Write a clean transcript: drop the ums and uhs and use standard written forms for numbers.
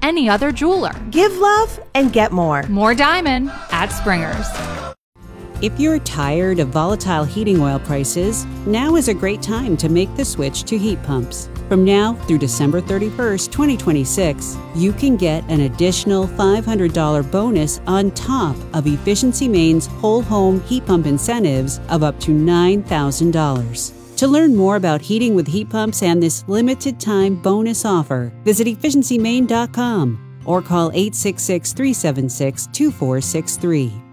any other jeweler. Give love and get more. More diamond at Springer's. If you're tired of volatile heating oil prices, now is a great time to make the switch to heat pumps. From now through December 31st, 2026, you can get an additional $500 bonus on top of Efficiency Maine's whole home heat pump incentives of up to $9,000. To learn more about heating with heat pumps and this limited time bonus offer, visit efficiencymaine.com or call 866-376-2463.